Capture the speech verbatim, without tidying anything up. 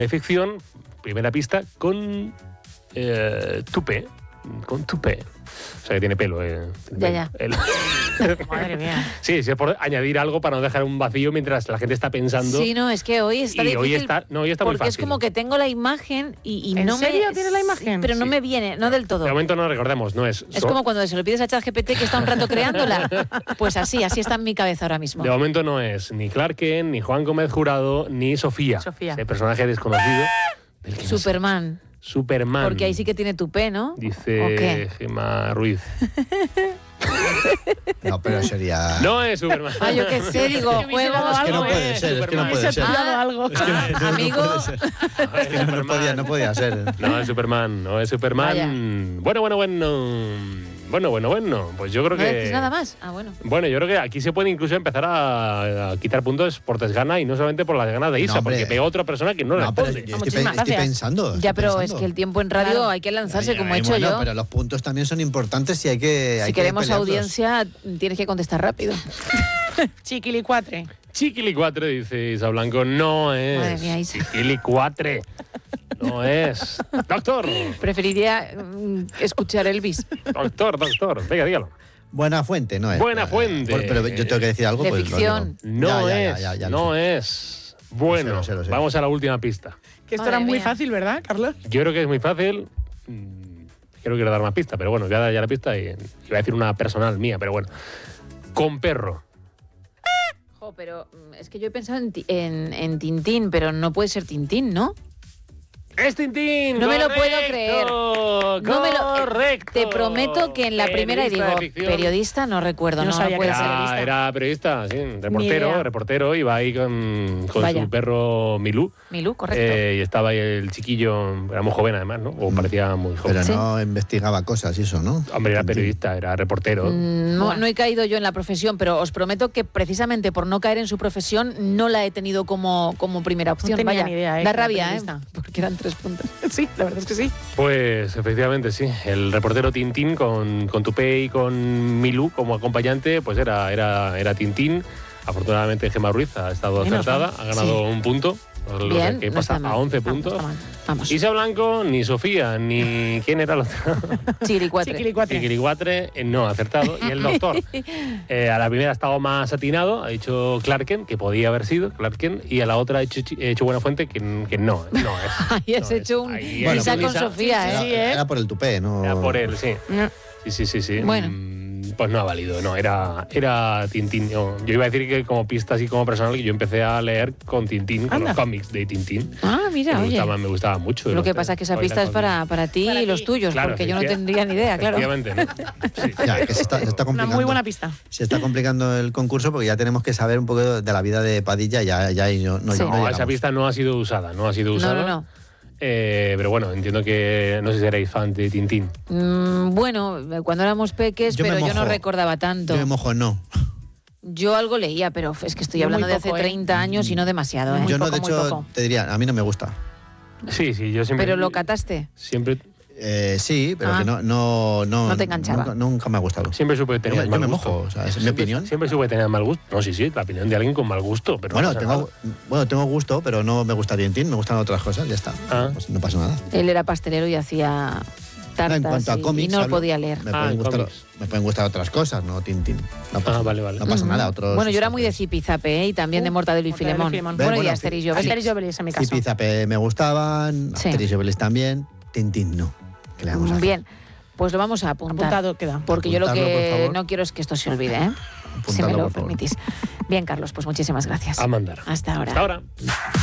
de ficción, primera pista, con eh, tupé. Con tupé. O sea, que tiene pelo. Eh, ya, ya. El... Madre mía. Sí, sí, es por añadir algo para no dejar un vacío mientras la gente está pensando. Sí, no, es que hoy está y difícil. Hoy está, no, hoy está muy porque fácil. es como que tengo la imagen y, y ¿En no serio me... tiene la imagen? Sí, pero no Sí. me viene, no del todo. De momento no recordemos, no es... Es so... como cuando se lo pides a ChatGPT que está un rato creándola. Pues así, así está en mi cabeza ahora mismo. De momento no es ni Clark Kent, ni Juan Gómez Jurado, ni Sofía. Sofía. Ese personaje desconocido. Del que no Superman. sé. Superman. Porque ahí sí que tiene tupé, ¿no? Dice Gemma Ruiz. No, pero sería... No es Superman. Ah, yo qué sé, digo, Es que hubiese dado juegos... Es que no algo, puede eh, ser, es que no Superman. puede ser. Ah, algo. Es que no, no, no amigo. puede ser. Es que no, no podía, no podía ser. No es Superman, no es Superman. Vaya. Bueno, bueno, bueno. Bueno, bueno, bueno. Pues yo creo ¿No que... decís nada más? Ah, bueno. Bueno, yo creo que aquí se puede incluso empezar a, a quitar puntos por desgana y no solamente por las ganas de Isa, No, hombre. porque pegó a otra persona que no, No, pero responde. yo estoy, Muchísimas pe- estoy gracias. pensando. Ya, estoy pero pensando. es que el tiempo en radio Claro. hay que lanzarse Ay, como ay, he hecho bueno, yo. Pero los puntos también son importantes y hay que. Si hay que queremos pelearlos. audiencia, tienes que contestar rápido. Chiquilicuatre. Chiquilicuatre, dice Isa Blanco, no es. Madre mía, Isa. Chiquilicuatre. No es. Doctor. Preferiría mm, escuchar Elvis. Doctor, doctor. Venga, dígalo. Buena fuente, no es. Buena fuente. Por- pero yo tengo que decir algo. De pues, lo ficción. digo. No Ya, ya, es. ya, ya, ya lo no sé. es. Bueno, Lo sé, lo sé. vamos a la última pista. Que esto Madre era muy mía. fácil, ¿verdad, Carlos? Yo creo que es muy fácil. Mm, Creo que quiero dar más pista, pero bueno, voy a dar ya la pista y iba a decir una personal mía, pero bueno. Con perro. Jo, pero mm, es que yo he pensado en, ti- en, en Tintín, pero no puede ser Tintín, ¿no? ¡Es Tintín! No me lo ¡Correcto! puedo creer. No me lo- ¡Correcto! Te prometo que en la primera y Periodista digo, de ficción. periodista no recuerdo, No no, no, sabía que puede era ser. periodista. Era, era periodista, sí, Ni reportero, idea. reportero, iba ahí con, con Vaya. su perro Milú. Milú, correcto. Eh, y estaba ahí el chiquillo, era muy joven además, ¿no? O parecía muy joven. Pero Sí. no investigaba cosas y eso, ¿no? Hombre, era periodista, era reportero. Mm, No, Buah. no he caído yo en la profesión, pero os prometo que precisamente por no caer en su profesión no la he tenido como, como primera opción. tenía Vaya, ni idea, ¿eh? da que era rabia, ¿eh? periodista. Porque eran tres puntos. Sí, la verdad es que sí. Pues efectivamente, sí. El reportero Tintín con, con Tupé y con Milú como acompañante, pues era, era, era Tintín. Afortunadamente Gemma Ruiz ha estado Menos acertada, ha ganado un punto. Lo Bien, que no pasa está mal. a once Vamos, puntos. está mal. Vamos. Isa Blanco, ni Sofía, ni... ¿Quién era el otro? Chiricuatre. Chiquilicuatre. Chiquilicuatre, eh, no, acertado. Y el doctor, eh, a la primera ha estado más atinado, ha dicho Clark Kent, que podía haber sido Clark Kent, y a la otra ha hecho, ha hecho Buena Fuente, que, que no, no es. Ahí has no hecho es. un Ahí Bueno, Isa pues, con Isa- Sofía, sí, ¿eh? sí, Era, ¿eh? era por el tupé, ¿no? Era por él, sí. No. Sí, sí, sí, sí. Bueno. Mm, Pues no ha valido, no, era, era Tintín. Yo, yo iba a decir que como pista así como personal, que yo empecé a leer con Tintín, con Anda. los cómics de Tintín. Ah, que mira, me, oye. gustaba, me gustaba mucho. Lo ¿no? que pasa es que esa Bailar pista es con- para, para ti Para y los ti. tuyos, Claro, porque yo no efectiva- tendría ni idea, claro. Efectivamente, ¿no? Sí. Ya, que se está, se está Una complicando. muy buena pista. Se está complicando el concurso porque ya tenemos que saber un poco de la vida de Padilla. Ya, ya ahí no, no, Sí. no No, llegamos. esa pista no ha sido usada, no ha sido No, usada. no, no. Eh, pero bueno, entiendo que no sé si seréis fan de Tintín. Mm, bueno, cuando éramos peques, Yo me pero yo no mojo. recordaba tanto. Yo me mojo, no. Yo algo leía, pero es que estoy Yo hablando muy de hace poco, ¿eh? treinta años y no demasiado, ¿eh? Muy Yo no, poco, de muy hecho, poco. te diría, a mí no me gusta. Sí, sí, yo siempre. Pero lo cataste. Siempre, Eh, sí, pero Ah. que no, no, no, No te enganchaba. Nunca, nunca me ha gustado. siempre supe tener Yo- yo mal me gusto. mojo, o sea, es mi Siempre- opinión. Siempre supe tener mal gusto. No, sí, sí, la opinión de alguien con mal gusto. Pero Bueno, no pasa tengo, nada. bueno, tengo gusto, pero no me gusta Tintín, me gustan otras cosas, ya está. Ah. Pues no pasa nada. Él era pastelero y hacía tartas en cuanto a y- cómics, y no hablo- podía leer. Me, Ah, pueden en gustar, cómics. me pueden gustar otras cosas, no Tintín. No pasa, Ah, vale, vale. No pasa Ujú. nada. Otros, Bueno, yo era muy de Zipizape, ¿eh? Y también de Uh, Mortadelo y Mortadelo y Filemón. Filemón. Bueno, Bueno, y Asterix y Obelix. Asterix y Obelix, en mi caso. Zipizape me gustaban, Sí. Asterix y Obelix también, Tintín no. ¿Qué le vamos a hacer? Bien, pues lo vamos a apuntar. Apuntado queda. Porque yo lo Apuntadlo, por que favor. no quiero es que esto se olvide, ¿eh? Si me Apuntadlo, lo por favor. permitís. Bien, Carlos, pues muchísimas gracias. A mandar. Hasta ahora. Hasta ahora.